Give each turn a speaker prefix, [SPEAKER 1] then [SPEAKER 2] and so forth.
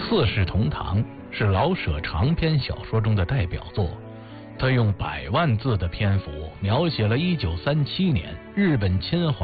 [SPEAKER 1] 四世同堂》是老舍长篇小说中的代表作，他用100万字的篇幅描写了1937年日本侵华